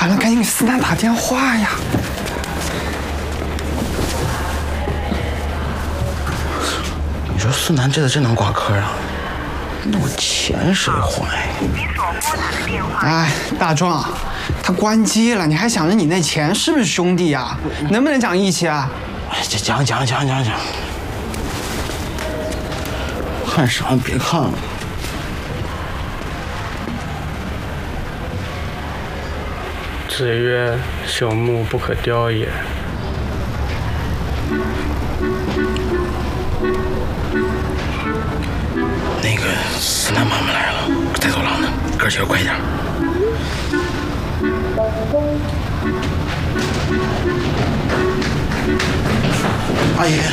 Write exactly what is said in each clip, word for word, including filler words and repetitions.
完了，赶紧给思南打电话呀！ 你说思南这次真能挂科啊？那我钱谁还呀？ 哎，大壮，他关机了，你还想着你那钱是不是兄弟呀？能不能讲义气啊？ 哎，这讲讲讲讲讲，看啥别看了。 子曰：“朽木不可雕也。” 那个思南妈妈来了，在走廊呢，哥几个快点。阿姨，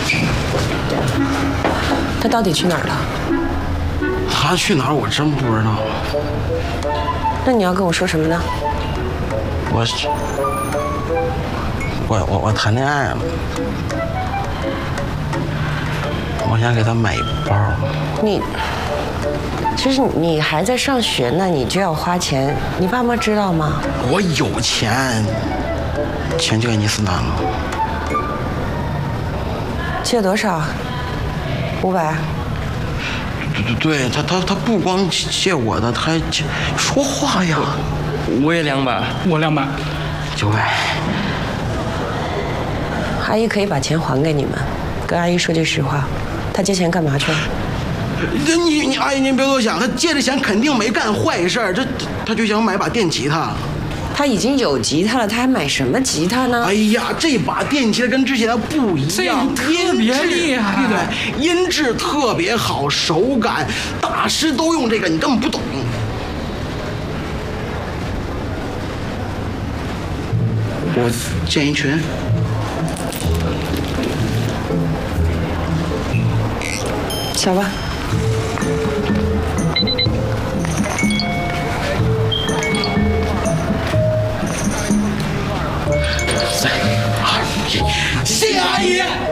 他到底去哪儿了？ 他去哪儿我真不知道。 那你要跟我说什么呢？ 我我我我谈恋爱了，我想给他买一包。 你其实你还在上学呢，你就要花钱，你爸妈知道吗？ 我有钱，钱就给你思南了。 借多少？五百。 对对对，他他他不光借我的，他还借说话呀。 我也两百，我两百， 九百。 阿姨可以把钱还给你们。跟阿姨说句实话，他借钱干嘛去了？ 这你你阿姨您别多想，他借的钱肯定没干坏事儿，这他就想买把电吉他。 他已经有吉他了，他还买什么吉他呢？ 哎呀，这把电吉他跟之前的不一样， 特别厉害， 对不对？音质特别好，手感，大师都用这个，你根本不懂。我建一群。 小吧。 三二一，谢谢阿姨。